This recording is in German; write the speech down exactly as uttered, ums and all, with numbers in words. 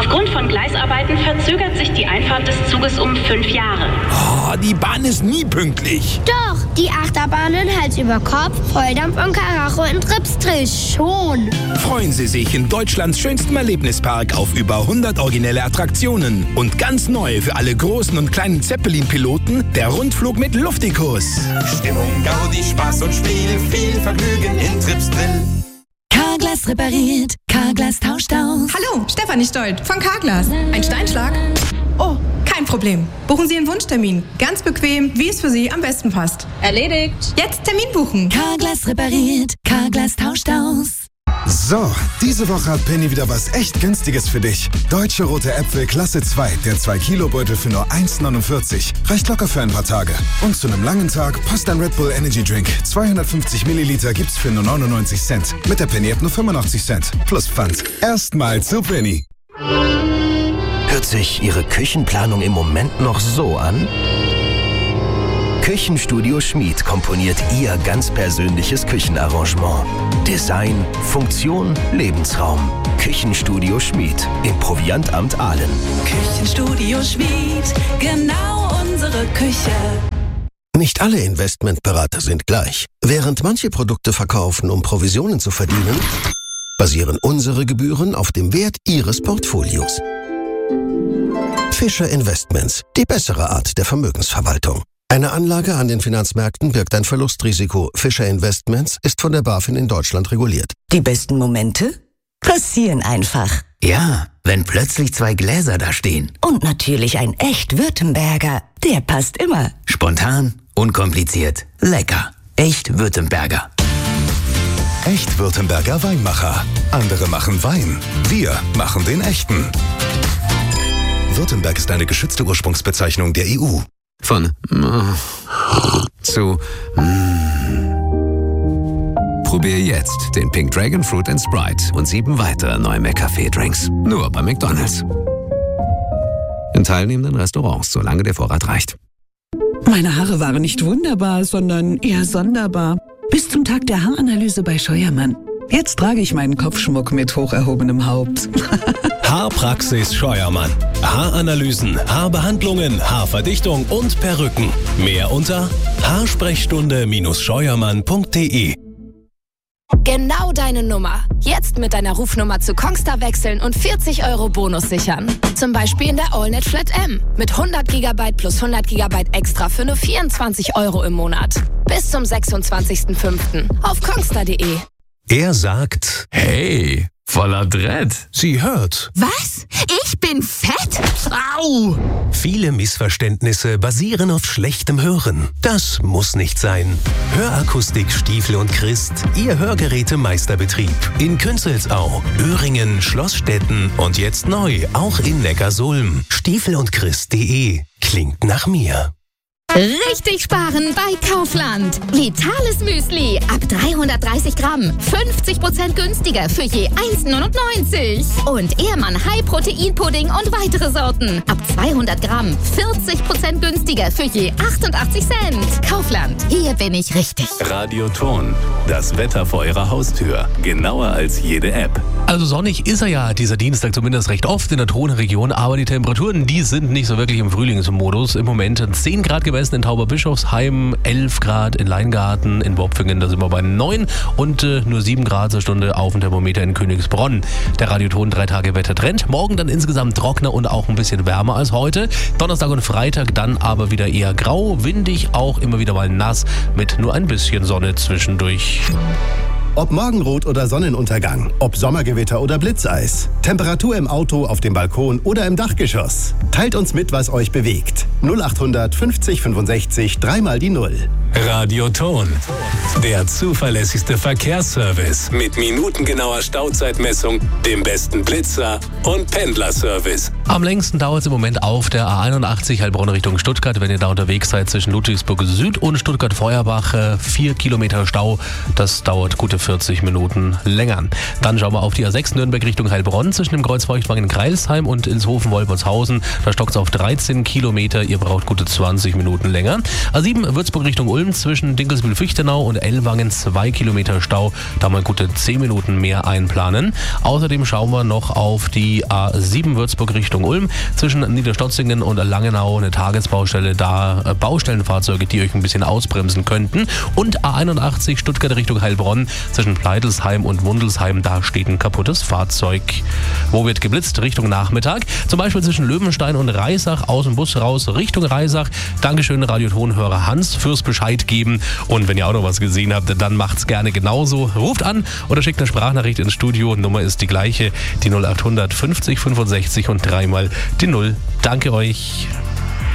Aufgrund von Gleisarbeiten verzögert sich die Einfahrt des Zuges um fünf Jahre. Oh, die Bahn ist nie pünktlich. Doch, die Achterbahnen Hals über Kopf, Volldampf und Karacho in Tripsdrill schon. Freuen Sie sich in Deutschlands schönstem Erlebnispark auf über hundert originelle Attraktionen. Und ganz neu für alle großen und kleinen Zeppelin-Piloten, der Rundflug mit Luftikus. Stimmung, Gaudi, Spaß und Spiel, viel Vergnügen in Tripsdrill. Carglass repariert, Carglass tauscht aus. Hallo, Stefanie Stolt von Carglass. Ein Steinschlag? Oh, kein Problem. Buchen Sie einen Wunschtermin. Ganz bequem, wie es für Sie am besten passt. Erledigt. Jetzt Termin buchen. Carglass repariert, Carglass tauscht aus. So, diese Woche hat Penny wieder was echt Günstiges für dich. Deutsche rote Äpfel Klasse zwei, der zwei Kilo Beutel für nur eins neunundvierzig. Reicht locker für ein paar Tage. Und zu einem langen Tag passt ein Red Bull Energy Drink. zweihundertfünfzig Milliliter gibt's für nur neunundneunzig Cent. Mit der Penny App nur fünfundachtzig Cent. Plus Pfand. Erstmal zu Penny. Hört sich Ihre Küchenplanung im Moment noch so an? Küchenstudio Schmid komponiert Ihr ganz persönliches Küchenarrangement. Design, Funktion, Lebensraum. Küchenstudio Schmid im Proviantamt Aalen. Küchenstudio Schmid, genau unsere Küche. Nicht alle Investmentberater sind gleich. Während manche Produkte verkaufen, um Provisionen zu verdienen, basieren unsere Gebühren auf dem Wert Ihres Portfolios. Fischer Investments, die bessere Art der Vermögensverwaltung. Eine Anlage an den Finanzmärkten birgt ein Verlustrisiko. Fischer Investments ist von der BaFin in Deutschland reguliert. Die besten Momente passieren einfach. Ja, wenn plötzlich zwei Gläser da stehen. Und natürlich ein echt Württemberger. Der passt immer. Spontan, unkompliziert, lecker. Echt Württemberger. Echt Württemberger Weinmacher. Andere machen Wein. Wir machen den echten. Württemberg ist eine geschützte Ursprungsbezeichnung der E U. Von mm, zu mm. Probier jetzt den Pink Dragon Fruit and Sprite und sieben weitere neue McCafé-Drinks. Nur bei McDonald's. In teilnehmenden Restaurants, solange der Vorrat reicht. Meine Haare waren nicht wunderbar, sondern eher sonderbar. Bis zum Tag der Haaranalyse bei Scheuermann. Jetzt trage ich meinen Kopfschmuck mit hoch erhobenem Haupt. Haarpraxis Scheuermann. Haaranalysen, Haarbehandlungen, Haarverdichtung und Perücken. Mehr unter haarsprechstunde scheuermann punkt de. Genau deine Nummer. Jetzt mit deiner Rufnummer zu Kongstar wechseln und vierzig Euro Bonus sichern. Zum Beispiel in der AllNet Flat M. Mit hundert Gigabyte plus hundert Gigabyte extra für nur vierundzwanzig Euro im Monat. Bis zum sechsundzwanzigsten fünften auf kongstar punkt de. Er sagt, hey, voller Dread. Sie hört. Was? Ich bin fett? Au! Viele Missverständnisse basieren auf schlechtem Hören. Das muss nicht sein. Hörakustik Stiefel und Christ, Ihr Hörgerätemeisterbetrieb. In Künzelsau, Öhringen, Schlossstetten und jetzt neu auch in Neckarsulm. Stiefel und Christ punkt de. Klingt nach mir. Richtig sparen bei Kaufland. Vitales Müsli ab dreihundertdreißig Gramm. fünfzig Prozent günstiger für je eins neunundneunzig. Und Ehrmann High Protein Pudding und weitere Sorten. Ab zweihundert Gramm. vierzig Prozent günstiger für je achtundachtzig Cent. Kaufland. Hier bin ich richtig. Radioton. Das Wetter vor Ihrer Haustür. Genauer als jede App. Also sonnig ist er ja dieser Dienstag zumindest recht oft in der Tonregion, aber die Temperaturen, die sind nicht so wirklich im Frühlingsmodus. Im Moment zehn Grad gemessen in Tauberbischofsheim, elf Grad in Leingarten, in Bopfingen, da sind wir bei neun und äh, nur sieben Grad zur Stunde auf dem Thermometer in Königsbronn. Der Radioton drei Tage Wettertrend. Morgen dann insgesamt trockener und auch ein bisschen wärmer als heute. Donnerstag und Freitag dann aber wieder eher grau, windig, auch immer wieder mal nass mit nur ein bisschen Sonne zwischendurch. Ob Morgenrot oder Sonnenuntergang, ob Sommergewitter oder Blitzeis, Temperatur im Auto, auf dem Balkon oder im Dachgeschoss. Teilt uns mit, was euch bewegt. null achthundert fünfzig fünfundsechzig, dreimal die Null. Radioton. Der zuverlässigste Verkehrsservice mit minutengenauer Stauzeitmessung, dem besten Blitzer und Pendlerservice. Am längsten dauert es im Moment auf der A einundachtzig Heilbronn Richtung Stuttgart, wenn ihr da unterwegs seid zwischen Ludwigsburg Süd und Stuttgart-Feuerbach. Vier Kilometer Stau, das dauert gute vierzig Minuten länger. Dann schauen wir auf die A sechs Nürnberg Richtung Heilbronn zwischen dem Kreuz Feuchtwangen-Kreilsheim und Ilshofen-Wolpertshausen. Da stockt es auf dreizehn Kilometer. Ihr braucht gute zwanzig Minuten länger. A sieben Würzburg Richtung Ulm zwischen Dinkelsbühl-Fichtenau und Ellwangen zwei Kilometer Stau. Da mal gute zehn Minuten mehr einplanen. Außerdem schauen wir noch auf die A sieben Würzburg Richtung Ulm zwischen Niederstotzingen und Langenau. Eine Tagesbaustelle, da äh, Baustellenfahrzeuge, die euch ein bisschen ausbremsen könnten. Und A einundachtzig Stuttgart Richtung Heilbronn zwischen Pleitelsheim und Wundelsheim. Da steht ein kaputtes Fahrzeug. Wo wird geblitzt? Richtung Nachmittag. Zum Beispiel zwischen Löwenstein und Reisach aus dem Bus raus Richtung Reisach. Dankeschön, Radiotonhörer Hans, fürs Bescheid geben. Und wenn ihr auch noch was gesehen habt, dann macht's gerne genauso. Ruft an oder schickt eine Sprachnachricht ins Studio. Nummer ist die gleiche, die null acht hundert fünfzig fünfundsechzig und dreimal die null. Danke euch.